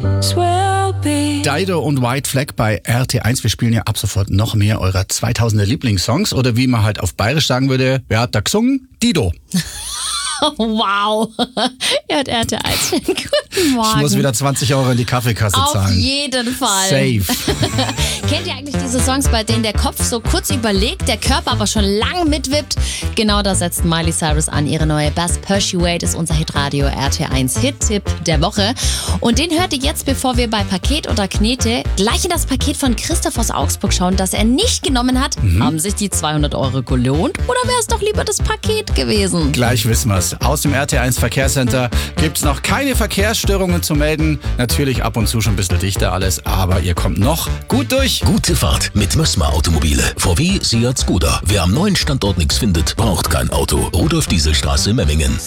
Dido und White Flag bei RT1. Wir spielen ja ab sofort noch mehr eurer 2000er Lieblingssongs. Oder wie man halt auf Bayerisch sagen würde, wer hat da gesungen? Dido. Wow. Er hat RT1. Guten Morgen. Ich muss wieder 20 Euro in die Kaffeekasse zahlen. Auf jeden Fall. Safe. Kennt ihr eigentlich diese Songs, bei denen der Kopf so kurz überlegt, der Körper aber schon lang mitwippt? Genau da setzt Miley Cyrus an. Ihre neue Best Persuade ist unser Hitradio RT1 Hit-Tipp der Woche. Und den hört ihr jetzt, bevor wir bei Paket oder Knete gleich in das Paket von Christoph aus Augsburg schauen, das er nicht genommen hat. Haben sich die 200 Euro gelohnt oder wäre es doch lieber das Paket gewesen? Gleich wissen wir's. Aus dem RT1 Verkehrscenter gibt's noch keine Verkehrsstörungen zu melden. Natürlich ab und zu schon ein bisschen dichter alles, aber ihr kommt noch gut durch. Gute Fahrt mit Mössmer Automobile. VW, Seat, Skoda. Wer am neuen Standort nichts findet, braucht kein Auto. Rudolf-Diesel-Straße, Memmingen.